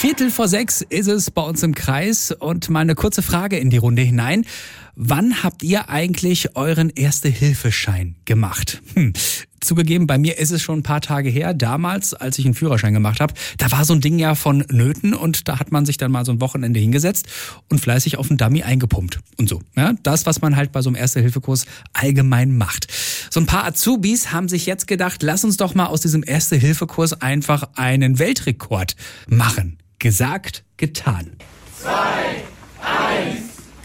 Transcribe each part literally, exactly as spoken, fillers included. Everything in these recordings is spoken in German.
Viertel vor sechs ist es bei uns im Kreis und mal eine kurze Frage in die Runde hinein. Wann habt ihr eigentlich euren Erste-Hilfe-Schein gemacht? Hm. Zugegeben, bei mir ist es schon ein paar Tage her. Damals, als ich einen Führerschein gemacht habe, da war so ein Ding ja von Nöten und da hat man sich dann mal so ein Wochenende hingesetzt und fleißig auf den Dummy eingepumpt und so. Ja, das, was man halt bei so einem Erste-Hilfe-Kurs allgemein macht. So ein paar Azubis haben sich jetzt gedacht, lass uns doch mal aus diesem Erste-Hilfe-Kurs einfach einen Weltrekord machen. Gesagt, getan. Zwei, eins.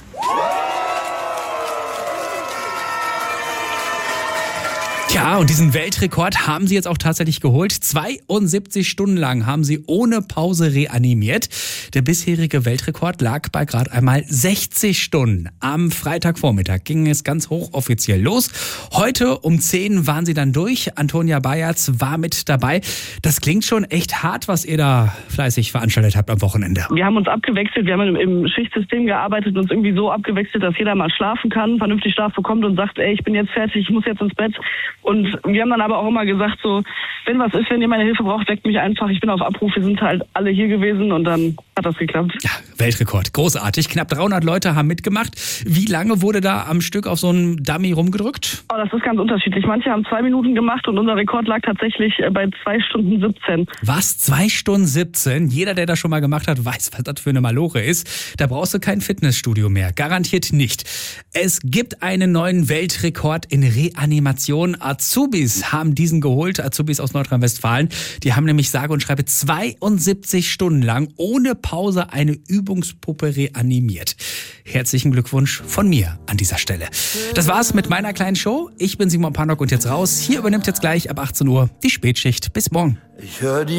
Ja, und diesen Weltrekord haben sie jetzt auch tatsächlich geholt. zweiundsiebzig Stunden lang haben sie ohne Pause reanimiert. Der bisherige Weltrekord lag bei gerade einmal sechzig Stunden. Am Freitagvormittag ging es ganz hochoffiziell los. Heute um zehn waren sie dann durch. Antonia Bayerz war mit dabei. Das klingt schon echt hart, was ihr da fleißig veranstaltet habt am Wochenende. Wir haben uns abgewechselt. Wir haben im Schichtsystem gearbeitet und uns irgendwie so abgewechselt, dass jeder mal schlafen kann, vernünftig Schlaf bekommt und sagt, ey, ich bin jetzt fertig, ich muss jetzt ins Bett. Und wir haben dann aber auch immer gesagt, so, wenn was ist, wenn ihr meine Hilfe braucht, weckt mich einfach. Ich bin auf Abruf, wir sind halt alle hier gewesen und dann hat das geklappt. Ja, Weltrekord, großartig. Knapp dreihundert Leute haben mitgemacht. Wie lange wurde da am Stück auf so einem Dummy rumgedrückt? Oh, das ist ganz unterschiedlich. Manche haben zwei Minuten gemacht und unser Rekord lag tatsächlich bei zwei Stunden siebzehn. Was? zwei Stunden siebzehn? Jeder, der das schon mal gemacht hat, weiß, was das für eine Maloche ist. Da brauchst du kein Fitnessstudio mehr. Garantiert nicht. Es gibt einen neuen Weltrekord in Reanimation. Azubis haben diesen geholt. Azubis aus Nordrhein-Westfalen. Die haben nämlich sage und schreibe zweiundsiebzig Stunden lang ohne Pause eine Übungspuppe reanimiert. Herzlichen Glückwunsch von mir an dieser Stelle. Das war's mit meiner kleinen Show. Ich bin Simon Pannock und jetzt raus. Hier übernimmt jetzt gleich ab achtzehn Uhr die Spätschicht. Bis morgen. Ich hör die